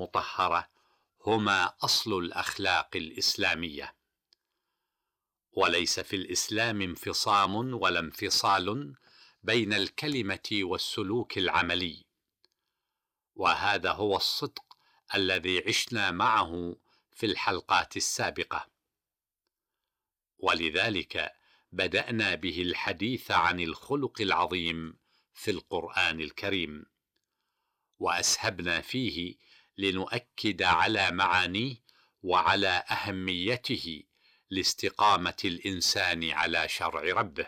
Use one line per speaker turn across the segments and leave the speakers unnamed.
المطهرة هما أصل الأخلاق الإسلامية، وليس في الإسلام انفصام ولا انفصال بين الكلمة والسلوك العملي، وهذا هو الصدق الذي عشنا معه في الحلقات السابقة، ولذلك بدأنا به الحديث عن الخلق العظيم في القرآن الكريم، وأسهبنا فيه لنؤكد على معانيه وعلى أهميته لاستقامة الإنسان على شرع ربه.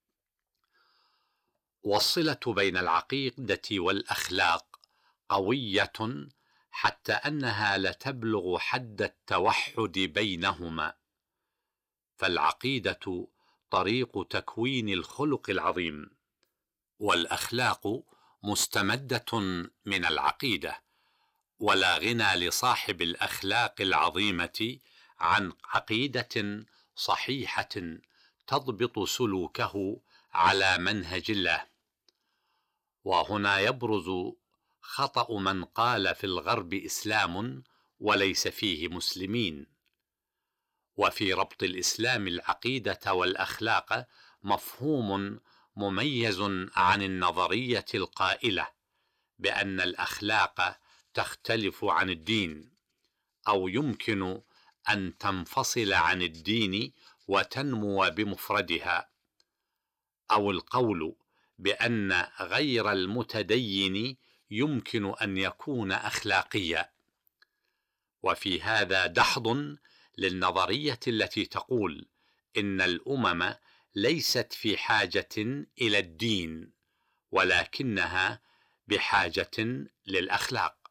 والصلة بين العقيدة والأخلاق قوية حتى أنها لتبلغ حد التوحد بينهما، فالعقيدة طريق تكوين الخلق العظيم، والأخلاق مستمدة من العقيدة، ولا غنى لصاحب الأخلاق العظيمة عن عقيدة صحيحة تضبط سلوكه على منهج الله. وهنا يبرز خطأ من قال في الغرب إسلام وليس فيه مسلمين. وفي ربط الإسلام العقيدة والأخلاق مفهوم مميز عن النظرية القائلة بأن الأخلاق تختلف عن الدين، أو يمكن أن تنفصل عن الدين وتنمو بمفردها، أو القول بأن غير المتدين يمكن أن يكون أخلاقيا. وفي هذا دحض للنظرية التي تقول إن الأمم ليست في حاجة إلى الدين، ولكنها بحاجة للأخلاق.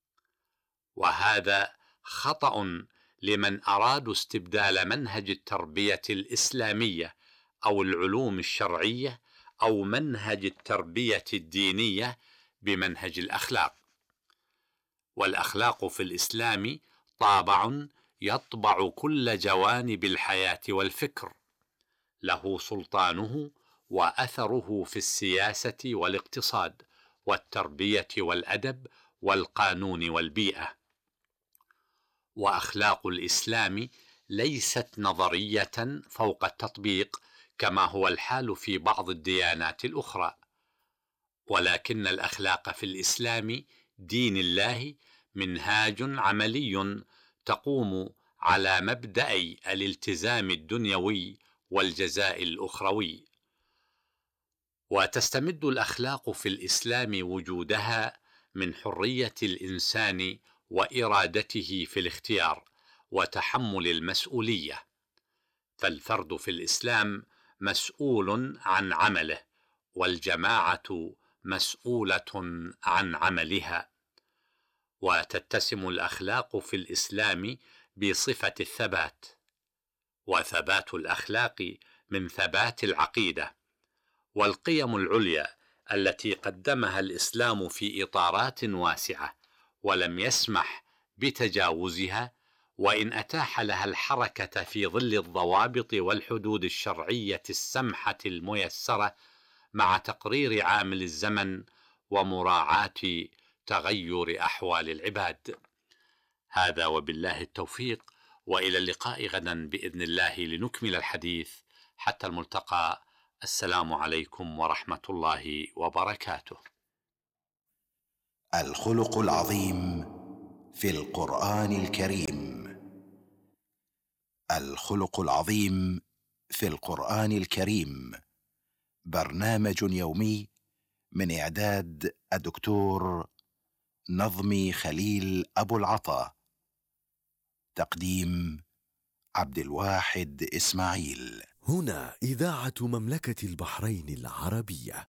وهذا خطأ لمن أرادوا استبدال منهج التربية الإسلامية أو العلوم الشرعية أو منهج التربية الدينية بمنهج الأخلاق. والأخلاق في الإسلام طابع يطبع كل جوانب الحياة والفكر، له سلطانه وأثره في السياسة والاقتصاد والتربية والأدب والقانون والبيئة. وأخلاق الإسلام ليست نظرية فوق التطبيق كما هو الحال في بعض الديانات الأخرى، ولكن الأخلاق في الإسلام دين الله منهاج عملي تقوم على مبدأي الالتزام الدنيوي والجزاء الأخروي. وتستمد الأخلاق في الإسلام وجودها من حرية الإنسان وإرادته في الاختيار وتحمل المسؤولية، فالفرد في الإسلام مسؤول عن عمله، والجماعة مسؤولة عن عملها. وتتسم الأخلاق في الإسلام بصفة الثبات، وثبات الأخلاق من ثبات العقيدة. والقيم العليا التي قدمها الإسلام في إطارات واسعة ولم يسمح بتجاوزها، وإن أتاح لها الحركة في ظل الضوابط والحدود الشرعية السمحة الميسرة، مع تقرير عامل الزمن ومراعاة تغير أحوال العباد. هذا وبالله التوفيق، وإلى اللقاء غدا بإذن الله لنكمل الحديث. حتى الملتقى، السلام عليكم ورحمة الله وبركاته.
الخلق العظيم في القرآن الكريم. الخلق العظيم في القرآن الكريم برنامج يومي من إعداد الدكتور نظمي خليل أبو العطا، تقديم عبد الواحد إسماعيل.
هنا إذاعة مملكة البحرين العربية.